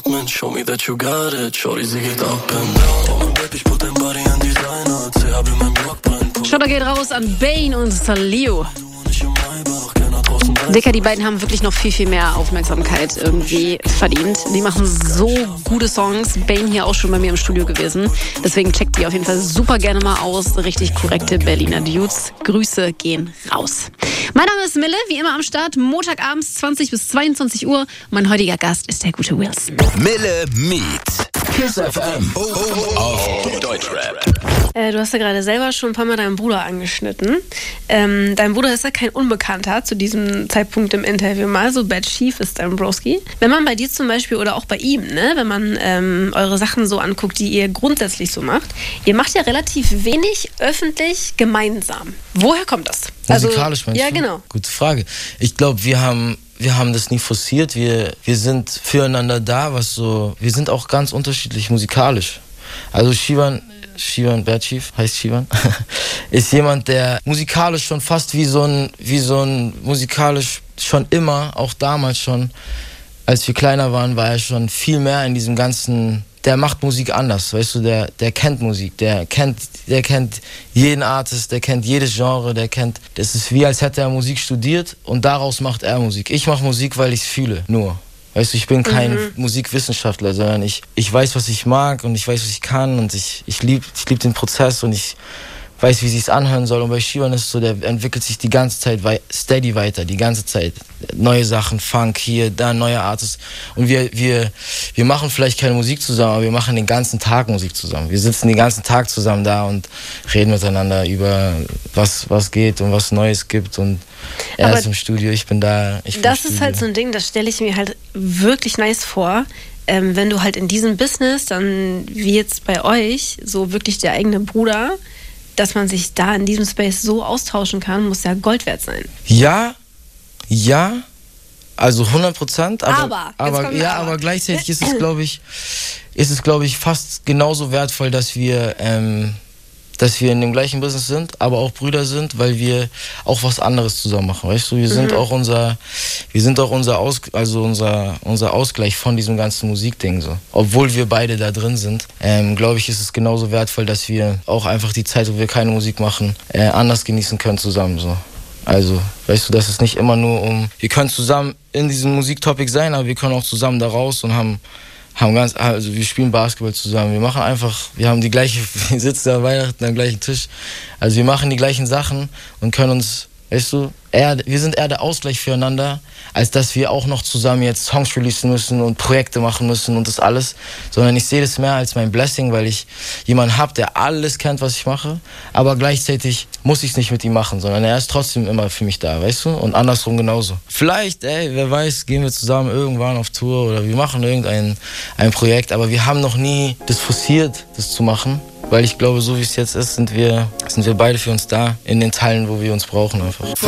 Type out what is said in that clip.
Atmen, show me that you got it. Shorty, sie geht up and down. Oh mein Baby, ich put dein Body an Designer. CHB, mein Block brennt. Schotter geht raus an Bane und Salio. Dicker, die beiden haben wirklich noch viel, viel mehr Aufmerksamkeit irgendwie verdient. Die machen so gute Songs. Bane hier auch schon bei mir im Studio gewesen. Deswegen checkt die auf jeden Fall super gerne mal aus. Richtig korrekte Berliner Dudes. Grüße gehen raus. Mein Name ist Mille, wie immer am Start. Montagabends 20 bis 22 Uhr. Mein heutiger Gast ist der gute Wilson. Mille meets Kiss FM auf Deutschrap. Du hast ja gerade selber schon ein paar Mal deinen Bruder angeschnitten. Dein Bruder ist ja kein Unbekannter zu diesem Zeitpunkt im Interview mal. So Bad Chief ist dein Broski. Wenn man bei dir zum Beispiel oder auch bei ihm, ne, wenn man eure Sachen so anguckt, die ihr grundsätzlich so macht, ihr macht ja relativ wenig öffentlich gemeinsam. Woher kommt das? Musikalisch meinst du? Ja, genau. Gute Frage. Ich glaube, wir haben das nie forciert. Wir sind füreinander da, wir sind auch ganz unterschiedlich musikalisch. Also Shivan Bad Chief, heißt Shivan, ist jemand, der musikalisch schon fast wie so ein musikalisch schon immer, auch damals schon, als wir kleiner waren, war er schon viel mehr in diesem ganzen, der macht Musik anders, weißt du, der kennt Musik, der kennt jeden Artist, der kennt jedes Genre, das ist wie, als hätte er Musik studiert und daraus macht er Musik. Ich mache Musik, weil ich es fühle, nur. Weißt du, ich bin kein Musikwissenschaftler, sondern ich weiß, was ich mag und ich weiß, was ich kann und ich lieb den Prozess und ich weiß, wie sich's anhören soll. Und bei Shivan ist es so, der entwickelt sich die ganze Zeit steady weiter, die ganze Zeit. Neue Sachen, Funk hier, da, neue Artists. Und wir machen vielleicht keine Musik zusammen, aber wir machen den ganzen Tag Musik zusammen. Wir sitzen den ganzen Tag zusammen da und reden miteinander über was geht und was Neues gibt. Und er ist im Studio, ich bin da. Das ist halt so ein Ding, das stelle ich mir halt wirklich nice vor. Wenn du halt in diesem Business, dann wie jetzt bei euch, so wirklich der eigene Bruder, dass man sich da in diesem Space so austauschen kann, muss ja Gold wert sein. Ja, also 100%. Aber gleichzeitig ist es, glaube ich, fast genauso wertvoll, dass wir in dem gleichen Business sind, aber auch Brüder sind, weil wir auch was anderes zusammen machen, weißt du? Wir sind auch unser Ausgleich von diesem ganzen Musikding, so. Obwohl wir beide da drin sind, glaube ich, ist es genauso wertvoll, dass wir auch einfach die Zeit, wo wir keine Musik machen, anders genießen können zusammen, so. Also, weißt du, dass es nicht immer nur wir können zusammen in diesem Musiktopic sein, aber wir können auch zusammen da raus und wir spielen Basketball zusammen, wir sitzen an Weihnachten am gleichen Tisch, also wir machen die gleichen Sachen und können uns, weißt du, wir sind eher der Ausgleich füreinander, als dass wir auch noch zusammen jetzt Songs releasen müssen und Projekte machen müssen und das alles, sondern ich sehe das mehr als mein Blessing, weil ich jemanden habe, der alles kennt, was ich mache, aber gleichzeitig muss ich es nicht mit ihm machen, sondern er ist trotzdem immer für mich da, weißt du, und andersrum genauso. Vielleicht, wer weiß, gehen wir zusammen irgendwann auf Tour oder wir machen ein Projekt, aber wir haben noch nie das forciert, das zu machen. Weil ich glaube, so wie es jetzt ist, sind wir beide für uns da, in den Teilen, wo wir uns brauchen einfach.